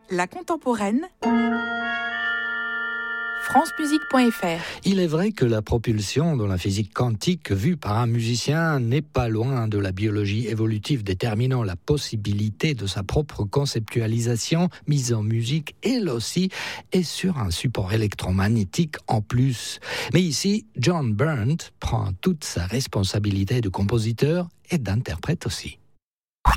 La contemporaine. francemusique.fr. Il est vrai que la propulsion dans la physique quantique vue par un musicien n'est pas loin de la biologie évolutive déterminant la possibilité de sa propre conceptualisation mise en musique, elle aussi, et sur un support électromagnétique en plus. Mais ici, John Byrne prend toute sa responsabilité de compositeur et d'interprète aussi.